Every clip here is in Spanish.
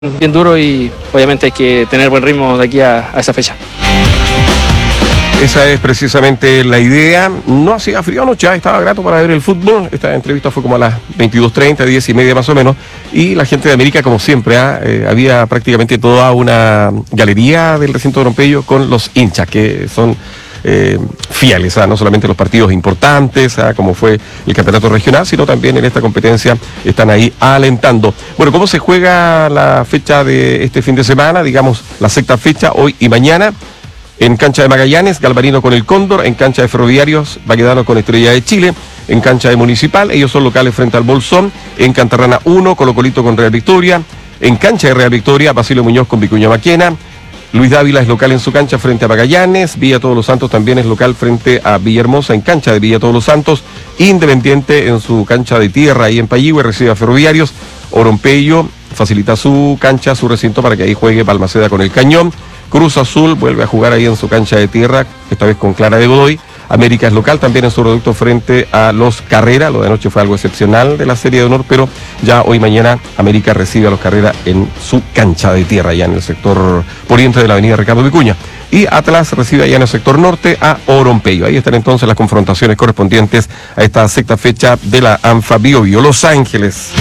bien duro y obviamente hay que tener buen ritmo de aquí a esa fecha. Esa es precisamente la idea. No hacía frío anoche, ya estaba grato para ver el fútbol. Esta entrevista fue como a las 22:30, 10:30 más o menos. Y la gente de América, como siempre, había prácticamente toda una galería del recinto de Oronpello con los hinchas, que son fieles, no solamente los partidos importantes, como fue el campeonato regional, sino también en esta competencia están ahí alentando. Bueno, ¿cómo se juega la fecha de este fin de semana? Digamos, la sexta fecha, hoy y mañana. En cancha de Magallanes, Galvarino con el Cóndor. En cancha de Ferroviarios, Baquedano con Estrella de Chile. En cancha de Municipal, ellos son locales frente al Bolsón. En Cantarrana 1, Colo Colito con Real Victoria. En cancha de Real Victoria, Basilio Muñoz con Vicuña Maquena. Luis Dávila es local en su cancha frente a Magallanes. Villa Todos los Santos también es local frente a Villahermosa en cancha de Villa Todos los Santos. Independiente en su cancha de tierra ahí en Payihue recibe a Ferroviarios. Oronpello facilita su cancha, su recinto para que ahí juegue Balmaceda con el Cañón. Cruz Azul vuelve a jugar ahí en su cancha de tierra, esta vez con Clara de Godoy. América es local también en su reducto frente a los Carrera. Lo de anoche fue algo excepcional de la Serie de Honor, pero ya hoy mañana América recibe a los Carrera en su cancha de tierra, ya en el sector poniente de la avenida Ricardo Vicuña. Y Atlas recibe allá en el sector norte a Oronpello. Ahí están entonces las confrontaciones correspondientes a esta sexta fecha de la ANFA Bio Bio. Los Ángeles.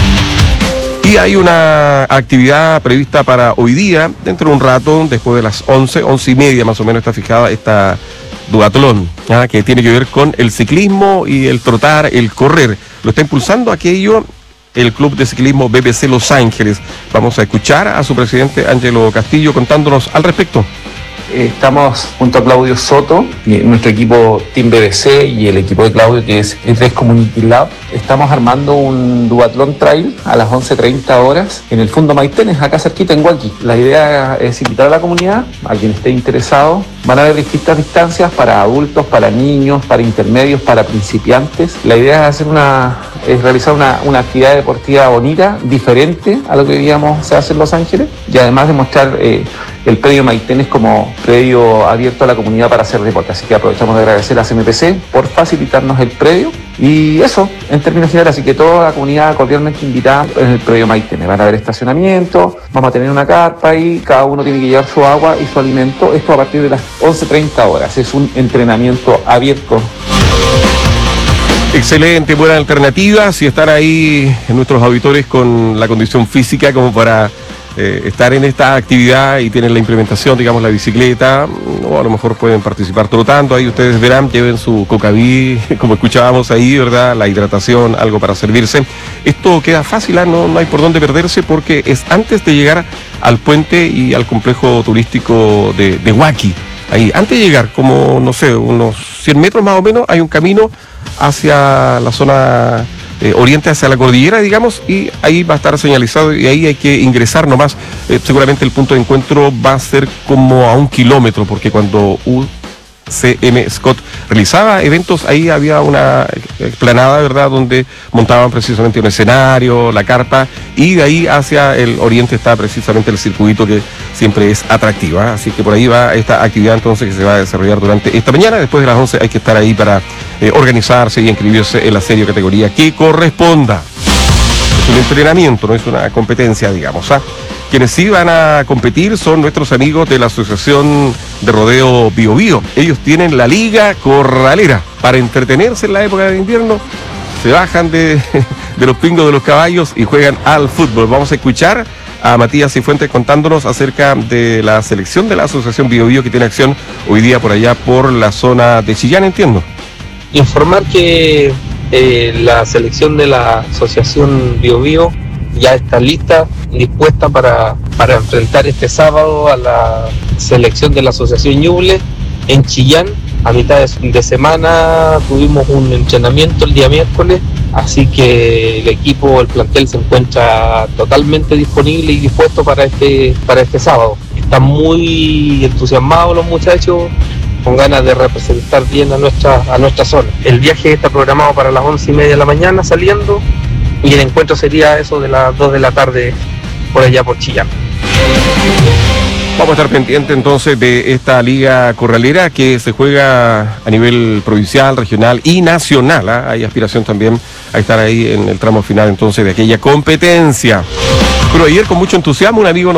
Y hay una actividad prevista para hoy día, dentro de un rato, después de las 11:30 más o menos está fijada esta duatlón, que tiene que ver con el ciclismo y el trotar, el correr. Lo está impulsando aquello el Club de Ciclismo BBC Los Ángeles. Vamos a escuchar a su presidente Ángelo Castillo contándonos al respecto. Estamos junto a Claudio Soto, nuestro equipo Team BBC y el equipo de Claudio, que es E3 Community Lab. Estamos armando un duatlón trail a las 11:30 horas en el Fondo Maitenes, acá cerquita en Hualqui. La idea es invitar a la comunidad, a quien esté interesado. Van a haber distintas distancias para adultos, para niños, para intermedios, para principiantes. La idea es realizar una actividad deportiva bonita, diferente a lo que digamos se hace en Los Ángeles, y además de mostrar el predio Maitenes como predio abierto a la comunidad para hacer deporte. Así que aprovechamos de agradecer a CMPC por facilitarnos el predio. Y eso, en términos generales, así que toda la comunidad cordialmente invitada en el predio Maitenes. Van a haber estacionamiento, vamos a tener una carpa ahí, cada uno tiene que llevar su agua y su alimento. Esto a partir de las 11:30 horas. Es un entrenamiento abierto. Excelente, buena alternativa. Si están ahí nuestros auditores con la condición física como para estar en esta actividad y tienen la implementación, digamos, la bicicleta, o a lo mejor pueden participar trotando, ahí ustedes verán, lleven su cocaví, como escuchábamos ahí, ¿verdad? La hidratación, algo para servirse. Esto queda fácil, no hay por dónde perderse porque es antes de llegar al puente y al complejo turístico de Hualqui. Ahí, antes de llegar, como, no sé, unos 100 metros más o menos, hay un camino hacia la zona oriente, hacia la cordillera, digamos, y ahí va a estar señalizado y ahí hay que ingresar nomás. Seguramente el punto de encuentro va a ser como a 1 kilómetro, porque cuando UCM Scott realizaba eventos, ahí había una explanada, ¿verdad?, donde montaban precisamente un escenario, la carpa, y de ahí hacia el oriente está precisamente el circuito que siempre es atractivo, Así que por ahí va esta actividad entonces que se va a desarrollar durante esta mañana. Después de las 11 hay que estar ahí para organizarse y inscribirse en la serie o categoría que corresponda. Es un entrenamiento, no es una competencia, digamos, Quienes sí van a competir son nuestros amigos de la Asociación de Rodeo Bio Bio. Ellos tienen la Liga Corralera. Para entretenerse en la época de invierno, se bajan de los pingos de los caballos y juegan al fútbol. Vamos a escuchar a Matías Cifuentes contándonos acerca de la selección de la Asociación Bio Bio que tiene acción hoy día por allá por la zona de Chillán, entiendo. Informar que la selección de la Asociación Bio Bio ya está lista, dispuesta para enfrentar este sábado a la selección de la Asociación Ñuble en Chillán. A mitad de semana tuvimos un entrenamiento el día miércoles, así que el equipo, el plantel se encuentra totalmente disponible y dispuesto para este sábado. Están muy entusiasmados los muchachos, con ganas de representar bien a nuestra zona. El viaje está programado para las 11:30 de la mañana saliendo, y el encuentro sería eso de las 2 de la tarde por allá por Chillán. Vamos a estar pendientes entonces de esta liga corralera que se juega a nivel provincial, regional y nacional. Hay aspiración también a estar ahí en el tramo final entonces de aquella competencia. Pero ayer con mucho entusiasmo un amigo